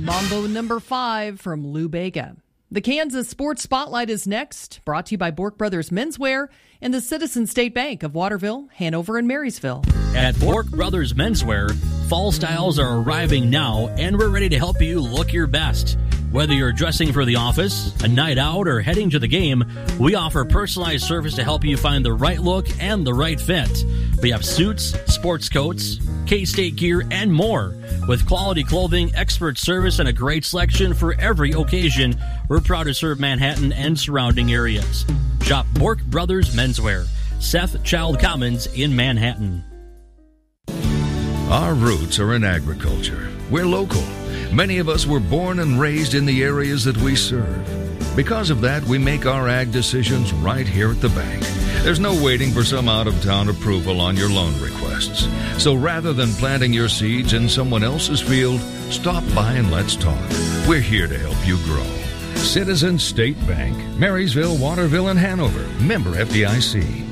Mambo number 5 from Lou Bega. The Kansas Sports Spotlight is next, brought to you by Bork Brothers Menswear and the Citizen State Bank of Waterville, Hanover, and Marysville. At Bork Brothers Menswear, fall styles are arriving now, and we're ready to help you look your best. Whether you're dressing for the office, a night out, or heading to the game, we offer personalized service to help you find the right look and the right fit. We have suits, sports coats, K-State gear, and more. With quality clothing, expert service, and a great selection for every occasion, we're proud to serve Manhattan and surrounding areas. Shop Bork Brothers Menswear, Seth Child Commons in Manhattan. Our roots are in agriculture. We're local. Many of us were born and raised in the areas that we serve. Because of that, we make our ag decisions right here at the bank. There's no waiting for some out-of-town approval on your loan requests. So rather than planting your seeds in someone else's field, stop by and let's talk. We're here to help you grow. Citizen State Bank, Marysville, Waterville, and Hanover. Member FDIC.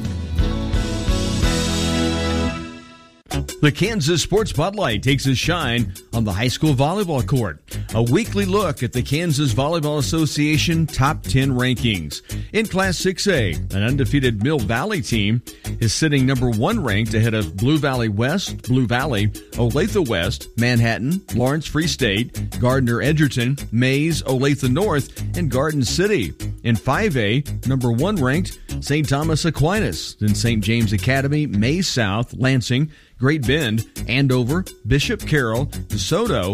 The Kansas Sports Spotlight takes a shine on the high school volleyball court. A weekly look at the Kansas Volleyball Association Top 10 rankings. In Class 6A, an undefeated Mill Valley team is sitting number 1 ranked ahead of Blue Valley West, Blue Valley, Olathe West, Manhattan, Lawrence Free State, Gardner Edgerton, Mays, Olathe North, and Garden City. In 5A, number 1 ranked St. Thomas Aquinas, then St. James Academy, Mays South, Lansing, Great Bend, Andover, Bishop Carroll, DeSoto,